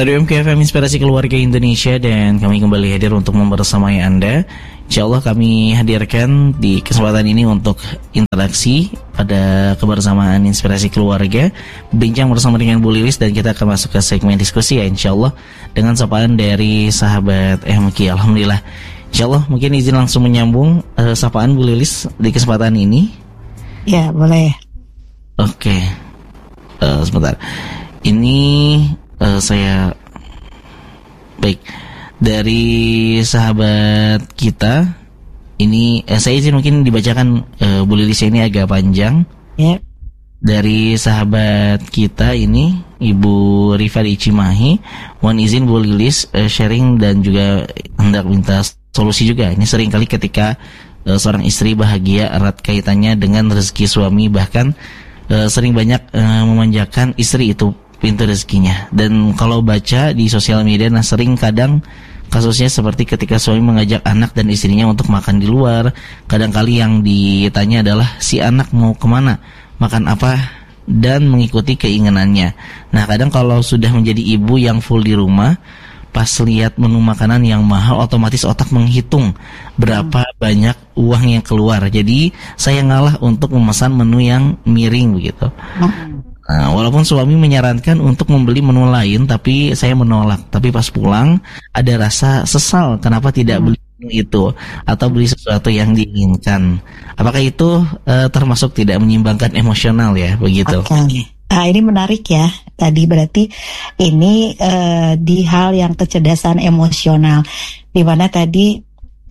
Radio MKFM Inspirasi Keluarga Indonesia, dan kami kembali hadir untuk membersamai Anda. Insyaallah kami hadirkan di kesempatan ini untuk interaksi pada kebersamaan Inspirasi Keluarga, bincang bersama dengan Bu Lilis, dan kita akan masuk ke segmen diskusi ya insyaallah dengan sapaan dari sahabat MK. Alhamdulillah. Insyaallah mungkin izin langsung menyambung sapaan Bu Lilis di kesempatan ini. Ya, boleh. Oke. Sebentar. Ini saya baik dari sahabat kita ini saya izin mungkin dibacakan Bu Lilis, ini agak panjang. Ya. Dari sahabat kita ini Ibu Rifa di Cimahi, mohon izin Bu Lilis sharing dan juga hendak minta solusi juga. Ini seringkali ketika seorang istri bahagia erat kaitannya dengan rezeki suami, bahkan sering banyak memanjakan istri itu pintu rezekinya. Dan kalau baca di sosial media, nah sering kadang kasusnya seperti ketika suami mengajak anak dan istrinya untuk makan di luar. Kadang-kali yang ditanya adalah si anak mau kemana, makan apa, dan mengikuti keinginannya. Nah kadang kalau sudah menjadi ibu yang full di rumah, pas lihat menu makanan yang mahal, otomatis otak menghitung berapa banyak uang yang keluar. Jadi saya ngalah untuk memesan menu yang miring begitu. Nah, walaupun suami menyarankan untuk membeli menu lain, tapi saya menolak. Tapi pas pulang ada rasa sesal kenapa tidak beli menu itu atau beli sesuatu yang diinginkan. Apakah itu termasuk tidak menyimbangkan emosional ya begitu? Okay. Ini menarik ya. Tadi berarti ini di hal yang kecerdasan emosional, di mana tadi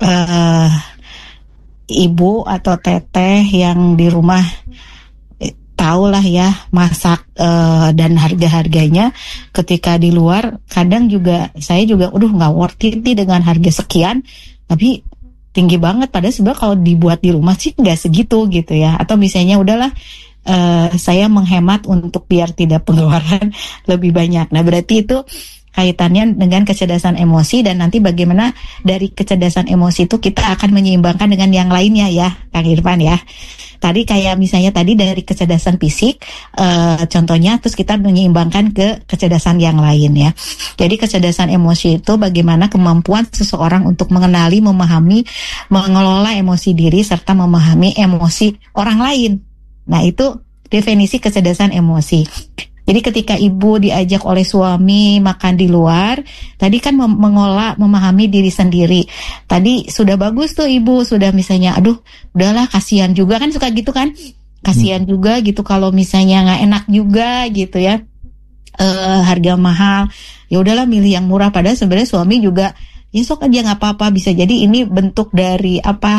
ibu atau teteh yang di rumah tahulah ya masak dan harga-harganya. Ketika di luar kadang juga saya juga nggak worth it nih dengan harga sekian, tapi tinggi banget. Padahal sebenarnya kalau dibuat di rumah sih nggak segitu gitu ya. Atau misalnya udahlah saya menghemat untuk biar tidak pengeluaran lebih banyak. Nah berarti itu kaitannya dengan kecerdasan emosi, dan nanti bagaimana dari kecerdasan emosi itu kita akan menyeimbangkan dengan yang lainnya ya Kang Irfan ya. Tadi kayak misalnya tadi dari kecerdasan fisik contohnya, terus kita menyeimbangkan ke kecerdasan yang lain ya. Jadi kecerdasan emosi itu bagaimana kemampuan seseorang untuk mengenali, memahami, mengelola emosi diri serta memahami emosi orang lain. Nah itu definisi kecerdasan emosi. Jadi ketika ibu diajak oleh suami makan di luar, tadi kan mengolah, memahami diri sendiri. Tadi sudah bagus tuh ibu, sudah misalnya, aduh udahlah kasihan juga, kan suka gitu kan, kasihan juga gitu kalau misalnya nggak enak juga gitu ya, harga mahal, ya udahlah milih yang murah. Padahal sebenarnya suami juga, ya sok aja nggak apa-apa, bisa jadi ini bentuk dari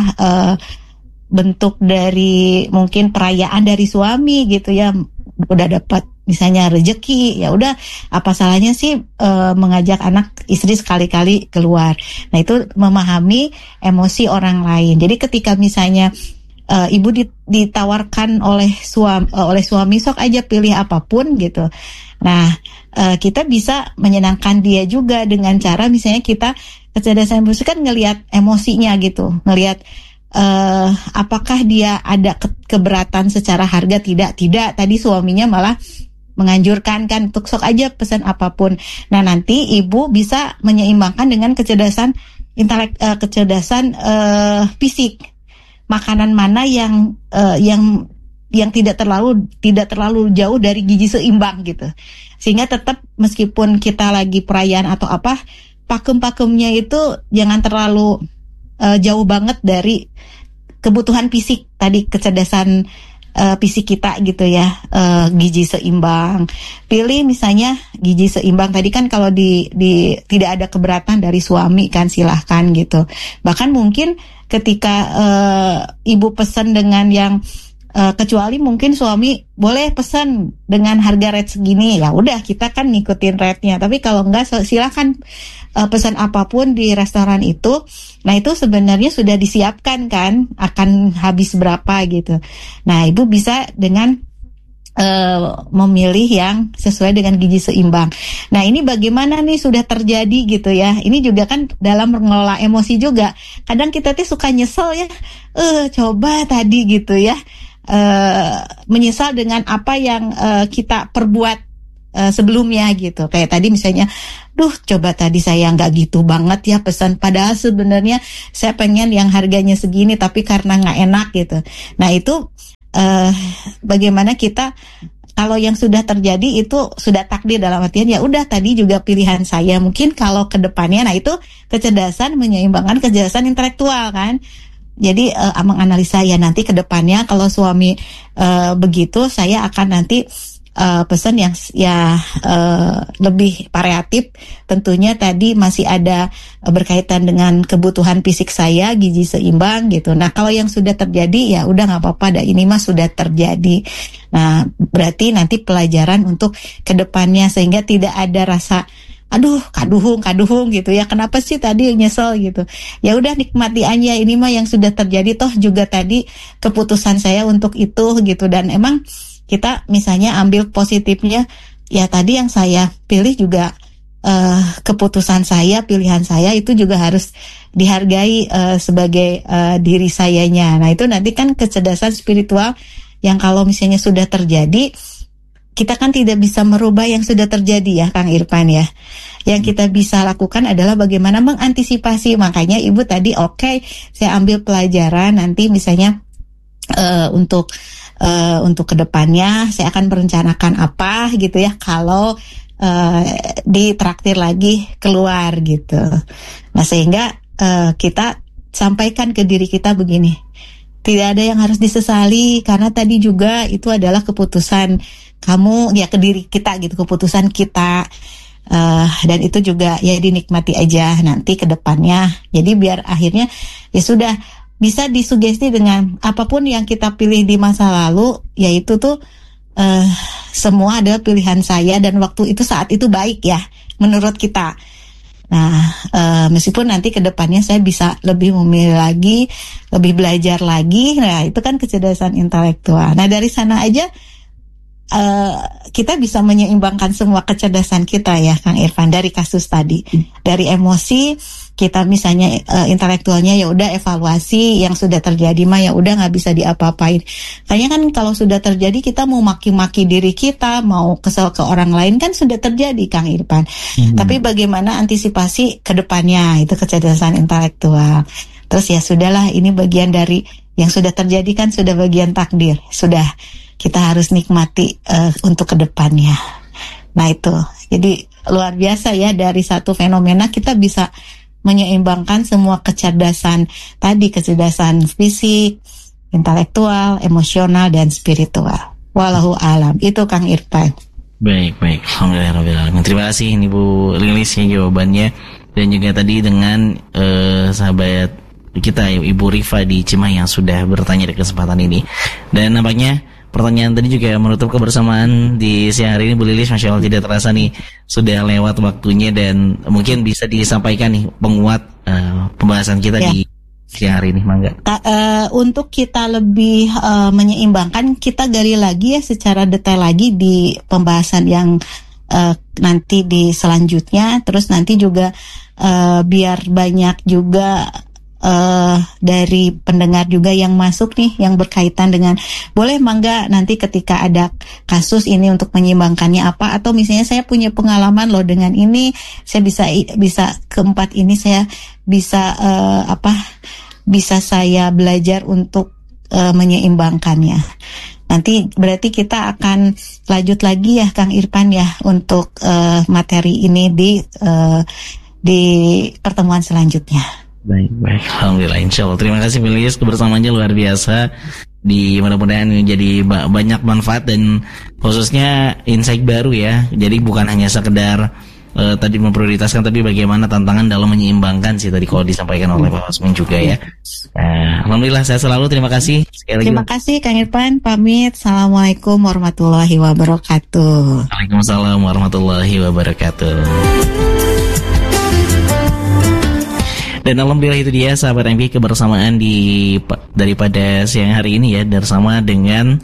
bentuk dari mungkin perayaan dari suami gitu ya, udah dapat misalnya rezeki, ya udah apa salahnya sih mengajak anak istri sekali-kali keluar. Nah itu memahami emosi orang lain. Jadi ketika misalnya ibu ditawarkan oleh suami sok aja pilih apapun gitu. Nah kita bisa menyenangkan dia juga dengan cara misalnya kita kecerdasan emosi kan ngelihat emosinya gitu, ngelihat apakah dia ada keberatan secara harga, tidak. Tadi suaminya malah menganjurkan kan untuk sok aja pesan apapun. Nah nanti ibu bisa menyeimbangkan dengan kecerdasan kecerdasan fisik. Makanan mana yang tidak terlalu jauh dari gizi seimbang gitu. Sehingga tetap meskipun kita lagi perayaan atau apa, pakem-pakemnya itu jangan terlalu jauh banget dari kebutuhan fisik tadi, kecerdasan fisik kita gitu ya. Gizi seimbang, pilih misalnya gizi seimbang tadi kan, kalau tidak ada keberatan dari suami kan silahkan gitu. Bahkan mungkin ketika ibu pesan dengan yang kecuali mungkin suami boleh pesan dengan harga rate segini, ya udah kita kan ngikutin rate-nya. Tapi kalau enggak silakan pesan apapun di restoran itu. Nah itu sebenarnya sudah disiapkan kan akan habis berapa gitu. Nah ibu bisa dengan memilih yang sesuai dengan gizi seimbang. Nah ini bagaimana nih sudah terjadi gitu ya. Ini juga kan dalam mengelola emosi juga. Kadang kita tuh suka nyesel ya, coba tadi gitu ya, menyesal dengan apa yang kita perbuat sebelumnya gitu. Kayak tadi misalnya, coba tadi saya nggak gitu banget ya pesan, padahal sebenarnya saya pengen yang harganya segini tapi karena nggak enak gitu. Nah itu bagaimana kita, kalau yang sudah terjadi itu sudah takdir, dalam artian ya udah tadi juga pilihan saya. Mungkin kalau ke depannya, nah itu kecerdasan menyeimbangkan kecerdasan intelektual kan. Jadi menganalisa ya nanti ke depannya kalau suami begitu, saya akan nanti pesan yang lebih variatif. Tentunya tadi masih ada berkaitan dengan kebutuhan fisik saya, gizi seimbang gitu. Nah kalau yang sudah terjadi ya udah nggak apa-apa, ini mah sudah terjadi. Nah berarti nanti pelajaran untuk kedepannya, sehingga tidak ada rasa kaduhung gitu ya, kenapa sih tadi nyesel gitu. Ya udah nikmati aja, ini mah yang sudah terjadi, toh juga tadi keputusan saya untuk itu gitu. Dan emang kita misalnya ambil positifnya, ya tadi yang saya pilih juga keputusan saya, pilihan saya itu juga harus dihargai sebagai diri sayanya. Nah itu nanti kan kecerdasan spiritual yang kalau misalnya sudah terjadi, kita kan tidak bisa merubah yang sudah terjadi ya Kang Irfan ya. Yang kita bisa lakukan adalah bagaimana mengantisipasi. Makanya Ibu tadi saya ambil pelajaran nanti misalnya untuk kedepannya saya akan merencanakan apa gitu ya kalau ditraktir lagi keluar gitu. Nah sehingga kita sampaikan ke diri kita begini, tidak ada yang harus disesali karena tadi juga itu adalah keputusan kamu ya, ke diri kita gitu, keputusan kita, dan itu juga ya dinikmati aja nanti ke depannya. Jadi biar akhirnya ya sudah bisa disugesti dengan apapun yang kita pilih di masa lalu, yaitu tuh semua adalah pilihan saya dan waktu itu saat itu baik ya menurut kita. Nah meskipun nanti ke depannya saya bisa lebih memilih lagi, lebih belajar lagi, nah itu kan kecerdasan intelektual. Nah dari sana aja kita bisa menyeimbangkan semua kecerdasan kita ya Kang Irfan, dari kasus tadi. Dari emosi kita misalnya intelektualnya ya udah evaluasi yang sudah terjadi mah ya udah nggak bisa diapa-apain. Kayaknya kan kalau sudah terjadi kita mau maki-maki diri kita, mau kesel ke orang lain kan sudah terjadi Kang Irfan. Tapi bagaimana antisipasi ke depannya, itu kecerdasan intelektual. Terus ya sudahlah, ini bagian dari yang sudah terjadi kan, sudah bagian takdir. Sudah, kita harus nikmati untuk kedepannya. Nah itu, jadi luar biasa ya, dari satu fenomena kita bisa menyeimbangkan semua kecerdasan tadi, kecerdasan fisik, intelektual, emosional, dan spiritual. Wallahu alam. Itu Kang Irfan. Baik. Alhamdulillah. Terima kasih ini Bu Lilis ya jawabannya, dan juga tadi dengan sahabat kita Ibu Rifa di Cimahi yang sudah bertanya di kesempatan ini. Dan nampaknya pertanyaan tadi juga menutup kebersamaan di siang hari ini Bu Lilis. Masya Allah, tidak terasa nih sudah lewat waktunya, dan mungkin bisa disampaikan nih penguat pembahasan kita di siang hari ini, mangga. Untuk kita lebih menyeimbangkan, kita gali lagi ya secara detail lagi di pembahasan yang nanti di selanjutnya. Terus nanti juga biar banyak juga dari pendengar juga yang masuk nih, yang berkaitan dengan, boleh mangga nanti ketika ada kasus ini untuk menyeimbangkannya apa, atau misalnya saya punya pengalaman loh dengan ini, saya bisa keempat ini saya bisa bisa saya belajar untuk menyeimbangkannya. Nanti berarti kita akan lanjut lagi ya Kang Irfan ya untuk materi ini di pertemuan selanjutnya. Baik. Alhamdulillah, insya Allah. Terima kasih Bilis, kebersamaannya luar biasa. Mudah-mudahan menjadi banyak manfaat dan khususnya insight baru ya. Jadi bukan hanya sekedar tadi memprioritaskan, tapi bagaimana tantangan dalam menyeimbangkan sih tadi kalau disampaikan oleh Pak Wasmin juga ya. Alhamdulillah, saya selalu terima kasih. Terima kasih Kang Irfan, pamit. Assalamualaikum warahmatullahi wabarakatuh. Waalaikumsalam warahmatullahi wabarakatuh. Dan alhamdulillah itu dia sahabat MP kebersamaan daripada siang hari ini ya, bersama dengan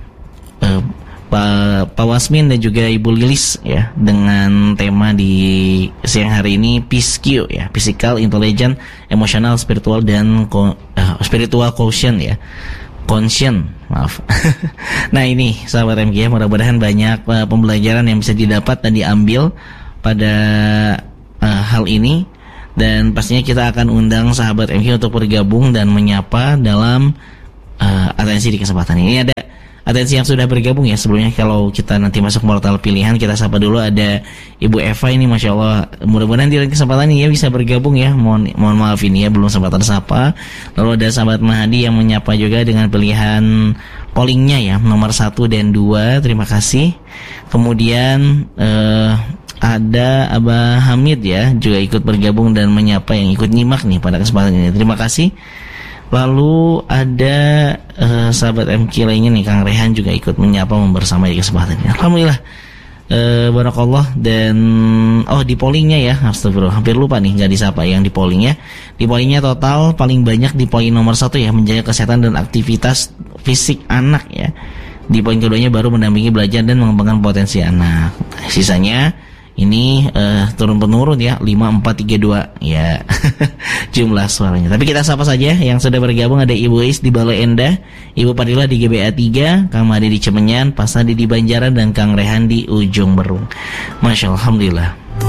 Pak Wasmin dan juga Ibu Lilis ya, dengan tema di siang hari ini PISQ ya, Physical, Intelligent, Emotional, Spiritual, dan Spiritual Quotient ya. conscience, maaf. Nah ini sahabat MK, mudah-mudahan banyak pembelajaran yang bisa didapat dan diambil pada hal ini. Dan pastinya kita akan undang sahabat MK untuk bergabung dan menyapa dalam atensi di kesempatan ini. Ada atensi yang sudah bergabung ya. Sebelumnya kalau kita nanti masuk mortal pilihan, kita sapa dulu. Ada Ibu Eva ini, Masya Allah, mudah-mudahan di kesempatan ini ya bisa bergabung ya. Mohon maaf ini ya belum sempat tersapa. Lalu ada sahabat Mahadi yang menyapa juga dengan pilihan pollingnya ya, nomor 1 dan 2. Terima kasih. Kemudian ada Abah Hamid ya, juga ikut bergabung dan menyapa yang ikut nyimak nih pada kesempatan ini. Terima kasih. Lalu ada sahabat MK lainnya nih, Kang Rehan juga ikut menyapa membersama di kesempatan ini. Alhamdulillah, barakallah. Dan di pollingnya ya, astagfirullah, hampir lupa nih nggak disapa yang di pollingnya. Di pollingnya total paling banyak di poin nomor 1 ya, menjaga kesehatan dan aktivitas fisik anak ya. Di poin keduanya baru mendampingi belajar dan mengembangkan potensi anak. Sisanya ini turun-penurun ya, 5, 4, 3, 2 ya jumlah suaranya. Tapi kita sapa saja yang sudah bergabung. Ada Ibu Is di Balai Endah, Ibu Padilla di GBA 3, Kang Made di Cemenyan, Pak Sadi di Banjaran, dan Kang Rehan di Ujung Berung. Masya Allah, alhamdulillah.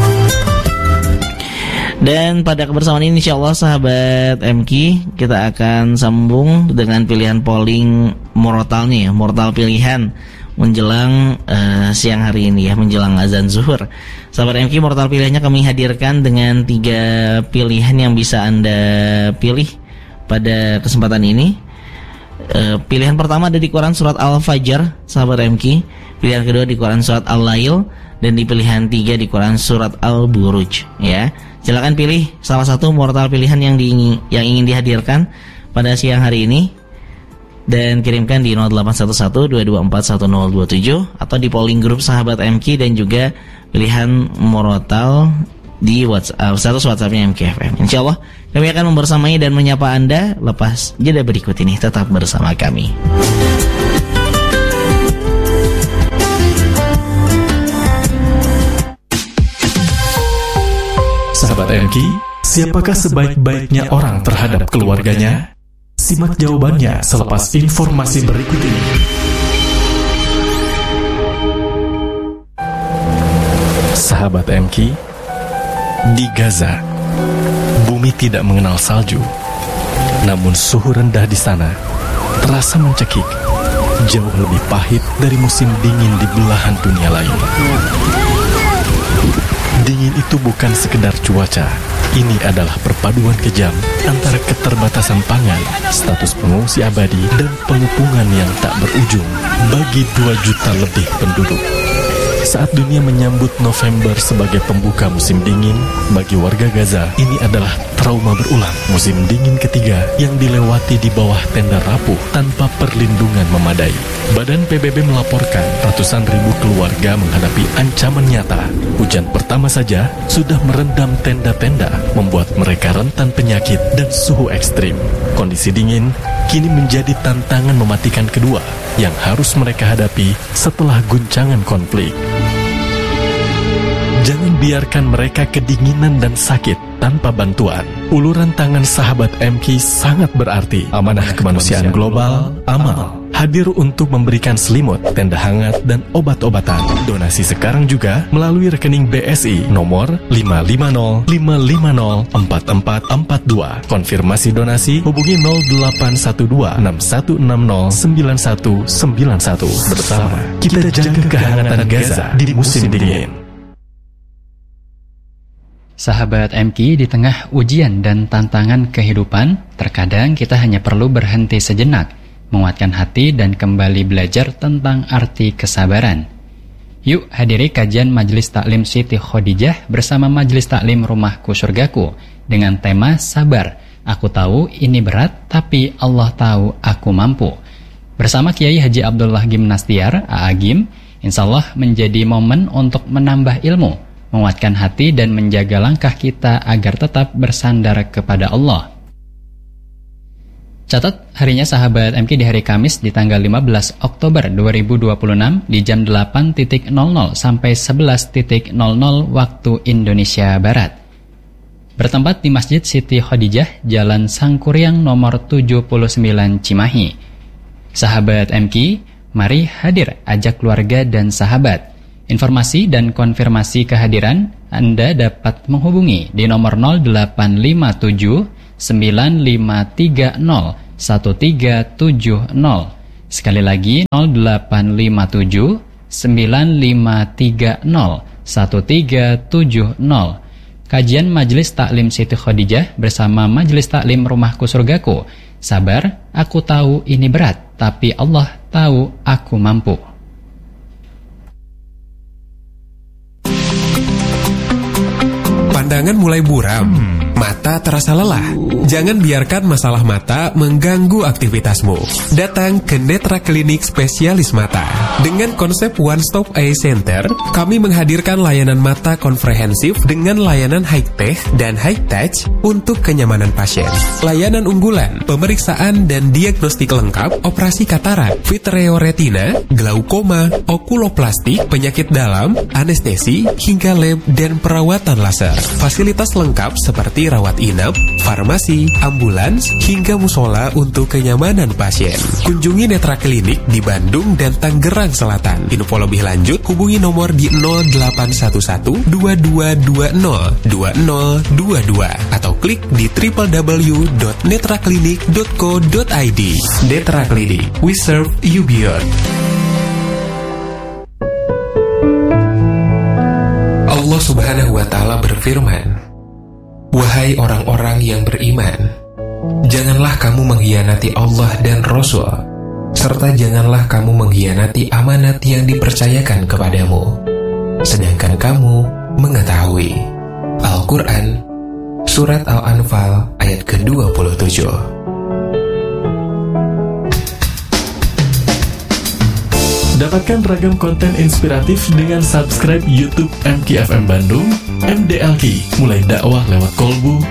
Dan pada kebersamaan ini insyaallah sahabat MK, kita akan sambung dengan pilihan polling mortalnya ya, mortal pilihan menjelang siang hari ini ya, menjelang azan zuhur. Sahabat MK, mortal pilihannya kami hadirkan dengan 3 pilihan yang bisa Anda pilih pada kesempatan ini. Pilihan pertama ada di Quran surat Al-Fajr, sahabat MK. Pilihan kedua di Quran surat Al-Lail, dan di pilihan 3 di Quran surat Al-Buruj ya. Silakan pilih salah satu mortal pilihan yang ingin dihadirkan pada siang hari ini dan kirimkan di 0811-224-1027 atau di polling grup sahabat MK, dan juga pilihan mortal di WhatsApp, status WhatsAppnya MKFM. Insyaallah kami akan membersamai dan menyapa Anda lepas jeda berikut ini. Tetap bersama kami. Sahabat MK, siapakah sebaik-baiknya orang terhadap keluarganya? Simak jawabannya selepas informasi berikut ini. Sahabat MK, di Gaza, bumi tidak mengenal salju. Namun suhu rendah di sana terasa mencekik, jauh lebih pahit dari musim dingin di belahan dunia lain. Dingin itu bukan sekedar cuaca. Ini adalah perpaduan kejam antara keterbatasan pangan, status pengungsi abadi, dan pengepungan yang tak berujung bagi 2 juta lebih penduduk. Saat dunia menyambut November sebagai pembuka musim dingin, bagi warga Gaza ini adalah trauma berulang. Musim dingin ketiga yang dilewati di bawah tenda rapuh tanpa perlindungan memadai. Badan PBB melaporkan ratusan ribu keluarga menghadapi ancaman nyata. Hujan pertama saja sudah merendam tenda-tenda, membuat mereka rentan penyakit dan suhu ekstrim. Kondisi dingin kini menjadi tantangan mematikan kedua yang harus mereka hadapi setelah guncangan konflik. Jangan biarkan mereka kedinginan dan sakit tanpa bantuan. Uluran tangan sahabat MK sangat berarti. Amanah Kemanusiaan Global, AMAL, hadir untuk memberikan selimut, tenda hangat, dan obat-obatan. Donasi sekarang juga melalui rekening BSI nomor 550-550-4442. Konfirmasi donasi hubungi 0812-6160-9191. Bersama kita jaga kehangatan Gaza di musim dingin. Sahabat MK, di tengah ujian dan tantangan kehidupan, terkadang kita hanya perlu berhenti sejenak, menguatkan hati dan kembali belajar tentang arti kesabaran. Yuk hadiri kajian Majelis Taklim Siti Khadijah bersama Majelis Taklim Rumahku Surgaku dengan tema Sabar. Aku tahu ini berat, tapi Allah tahu aku mampu. Bersama Kiai Haji Abdullah Gim Nastiar, A'agim, insyaallah menjadi momen untuk menambah ilmu, menguatkan hati dan menjaga langkah kita agar tetap bersandar kepada Allah. Catat harinya sahabat MK di hari Kamis di tanggal 15 Oktober 2026 di jam 8.00 sampai 11.00 waktu Indonesia Barat. Bertempat di Masjid Siti Khadijah, Jalan Sangkuriang nomor 79 Cimahi. Sahabat MQ, mari hadir, ajak keluarga dan sahabat. Informasi dan konfirmasi kehadiran Anda dapat menghubungi di nomor 0857 9530 1370. Sekali lagi 0857 9530 1370. Kajian Majelis Taklim Siti Khadijah bersama Majelis Taklim Rumahku Surgaku. Sabar, aku tahu ini berat, tapi Allah tahu aku mampu. Pandangan mulai buram, mata terasa lelah. Jangan biarkan masalah mata mengganggu aktivitasmu. Datang ke Netra Klinik Spesialis Mata. Dengan konsep One Stop Eye Center, kami menghadirkan layanan mata komprehensif dengan layanan high-tech dan high-touch untuk kenyamanan pasien. Layanan unggulan, pemeriksaan dan diagnostik lengkap, operasi katarak, vitreoretina, glaukoma, okuloplastik, penyakit dalam, anestesi, hingga lab dan perawatan laser. Fasilitas lengkap seperti rawat inap, farmasi, ambulans, hingga musola untuk kenyamanan pasien. Kunjungi Netra Klinik di Bandung dan Tangerang Selatan. Info lebih lanjut hubungi nomor di 0811 2220 2022 atau klik di www.netraklinik.co.id. Netra Klinik, we serve you beyond. Allah Subhanahu wa Ta'ala berfirman, "Wahai orang-orang yang beriman, janganlah kamu mengkhianati Allah dan Rasul, serta janganlah kamu mengkhianati amanat yang dipercayakan kepadamu, sedangkan kamu mengetahui." Al-Quran, Surat Al-Anfal, ayat ke-27. Dapatkan ragam konten inspiratif dengan subscribe YouTube MQ FM Bandung, MDLQ, mulai dakwah lewat kolbu,